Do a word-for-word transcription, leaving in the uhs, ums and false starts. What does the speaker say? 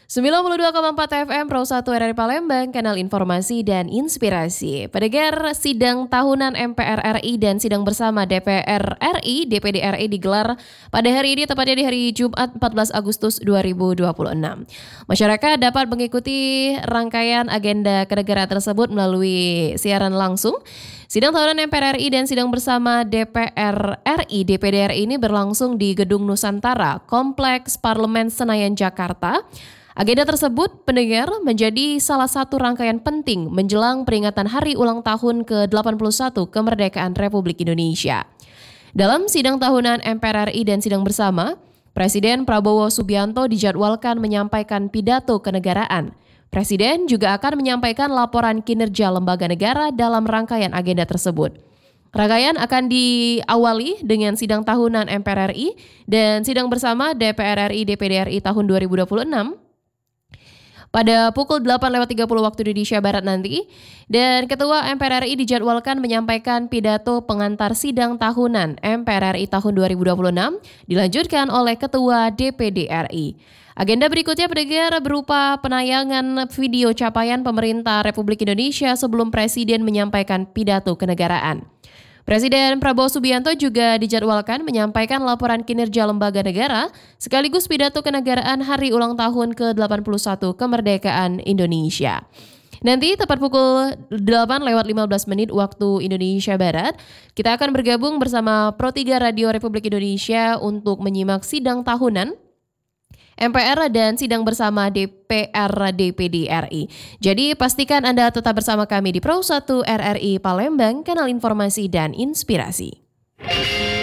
sembilan puluh dua koma empat F M Pro satu R R I Palembang, kanal informasi dan inspirasi. Pendengar, sidang tahunan M P R R I dan sidang bersama D P R R I, D P D R I digelar pada hari ini, tepatnya di hari Jumat empat belas Agustus dua ribu dua puluh enam. Masyarakat dapat mengikuti rangkaian agenda kenegaraan tersebut melalui siaran langsung. Sidang tahunan M P R R I dan sidang bersama D P R R I, D P D R I ini berlangsung di Gedung Nusantara, Kompleks Parlemen Senayan, Jakarta. Agenda tersebut, pendengar, menjadi salah satu rangkaian penting menjelang peringatan Hari Ulang Tahun ke delapan puluh satu Kemerdekaan Republik Indonesia. Dalam sidang tahunan M P R R I dan sidang bersama, Presiden Prabowo Subianto dijadwalkan menyampaikan pidato kenegaraan. Presiden juga akan menyampaikan laporan kinerja lembaga negara dalam rangkaian agenda tersebut. Rangkaian akan diawali dengan sidang tahunan M P R R I dan sidang bersama D P R R I D P D R I tahun dua ribu dua puluh enam pada pukul delapan lewat tiga puluh waktu Indonesia Barat nanti. Dan Ketua M P R R I dijadwalkan menyampaikan pidato pengantar sidang tahunan M P R R I tahun dua ribu dua puluh enam, dilanjutkan oleh Ketua D P D R I. Agenda berikutnya, pendengar, berupa penayangan video capaian pemerintah Republik Indonesia sebelum Presiden menyampaikan pidato kenegaraan. Presiden Prabowo Subianto juga dijadwalkan menyampaikan laporan kinerja lembaga negara sekaligus pidato kenegaraan Hari Ulang Tahun ke delapan puluh satu Kemerdekaan Indonesia. Nanti tepat pukul delapan lewat lima belas menit waktu Indonesia Barat, kita akan bergabung bersama Pro tiga Radio Republik Indonesia untuk menyimak sidang tahunan M P R dan sidang bersama D P R D P D R I. Jadi pastikan Anda tetap bersama kami di Pro satu R R I Palembang, kanal informasi dan inspirasi.